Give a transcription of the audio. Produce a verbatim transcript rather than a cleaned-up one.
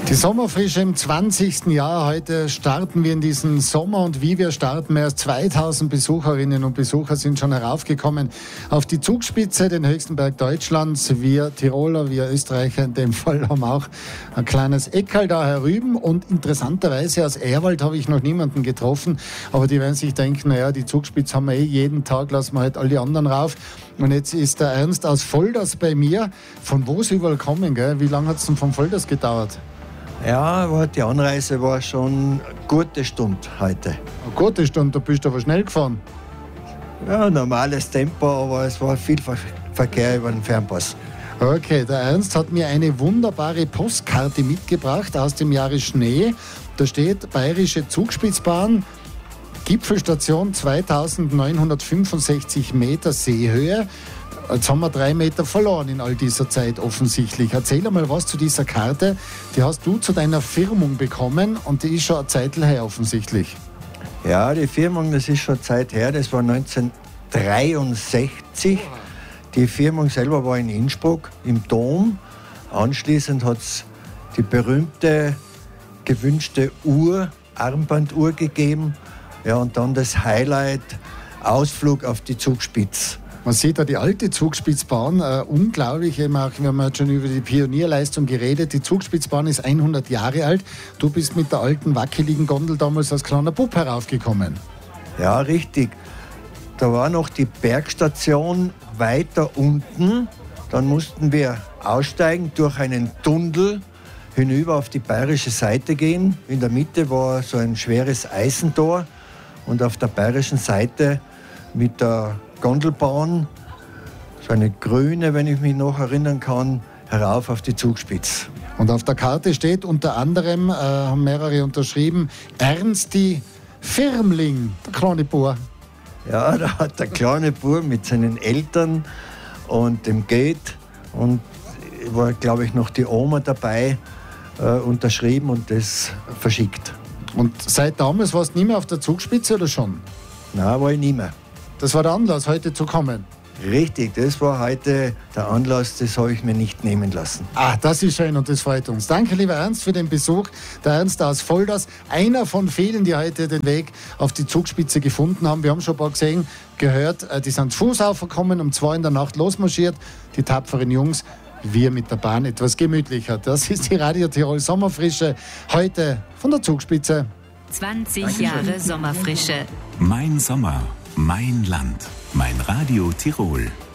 Die Sommerfrische im zwanzigsten Jahr. Heute starten wir in diesen Sommer und wie wir starten, mehr als zweitausend Besucherinnen und Besucher sind schon heraufgekommen auf die Zugspitze, den höchsten Berg Deutschlands. Wir Tiroler, wir Österreicher in dem Fall haben auch ein kleines Eckerl da herüben und interessanterweise aus Ehrwald habe ich noch niemanden getroffen, aber die werden sich denken, naja, die Zugspitze haben wir eh jeden Tag, lassen wir halt all die anderen rauf. Und jetzt ist der Ernst aus Volders bei mir. Von wo sie überall kommen, gell? Wie lange hat es denn von Volders gedauert? Ja, aber die Anreise war schon eine gute Stunde heute. Eine gute Stunde, da bist du aber schnell gefahren. Ja, normales Tempo, aber es war viel Verkehr über den Fernpass. Okay, der Ernst hat mir eine wunderbare Postkarte mitgebracht aus dem Jahre Schnee. Da steht Bayerische Zugspitzbahn, Gipfelstation zweitausendneunhundertfünfundsechzig Meter Seehöhe. Jetzt haben wir drei Meter verloren in all dieser Zeit offensichtlich. Erzähl einmal was zu dieser Karte. Die hast du zu deiner Firmung bekommen und die ist schon eine Zeit her offensichtlich. Ja, die Firmung, das ist schon eine Zeit her. Das war neunzehnhundertdreiundsechzig. Die Firmung selber war in Innsbruck im Dom. Anschließend hat es die berühmte, gewünschte Uhr, Armbanduhr gegeben. Ja, und dann das Highlight, Ausflug auf die Zugspitze. Man sieht da die alte Zugspitzbahn, äh, unglaublich, wir haben jetzt schon über die Pionierleistung geredet. Die Zugspitzbahn ist hundert Jahre alt. Du bist mit der alten, wackeligen Gondel damals als kleiner Bub heraufgekommen. Ja, richtig. Da war noch die Bergstation weiter unten. Dann mussten wir aussteigen, durch einen Tunnel hinüber auf die bayerische Seite gehen. In der Mitte war so ein schweres Eisentor und auf der bayerischen Seite mit der Gondelbahn, so eine grüne, wenn ich mich noch erinnern kann, herauf auf die Zugspitze. Und auf der Karte steht unter anderem, äh, haben mehrere unterschrieben, Ernsti Firmling, der kleine Bub. Ja, da hat der kleine Bub mit seinen Eltern und dem Gate und war, glaube ich, noch die Oma dabei, äh, unterschrieben und das verschickt. Und seit damals warst du nicht mehr auf der Zugspitze oder schon? Nein, war ich nicht mehr. Das war der Anlass, heute zu kommen? Richtig, das war heute der Anlass, das habe ich mir nicht nehmen lassen. Ah, das ist schön und das freut uns. Danke, lieber Ernst, für den Besuch. Der Ernst aus Volders, einer von vielen, die heute den Weg auf die Zugspitze gefunden haben. Wir haben schon ein paar gesehen, gehört, die sind zu Fuß aufgekommen, um zwei in der Nacht losmarschiert. Die tapferen Jungs, wir mit der Bahn etwas gemütlicher. Das ist die Radio Tirol Sommerfrische, heute von der Zugspitze. zwanzig Jahre Sommerfrische. Mein Sommer. Mein Land, mein Radio Tirol.